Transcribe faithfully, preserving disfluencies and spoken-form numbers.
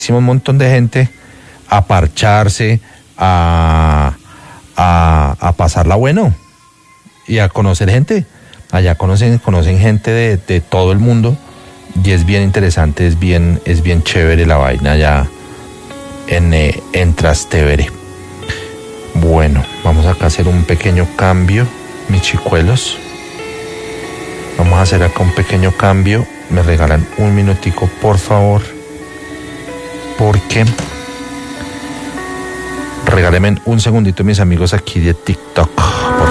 un montón de gente a parcharse, a, a, a pasarla bueno y a conocer gente. Allá conocen, conocen gente de, de todo el mundo y es bien interesante, es bien, es bien chévere la vaina allá en, eh, en Trastevere. Bueno, vamos acá a hacer un pequeño cambio, mis chicuelos. Vamos a hacer acá un pequeño cambio. Me regalan un minutico, por favor. Porque regálenme un segundito, mis amigos aquí de TikTok, por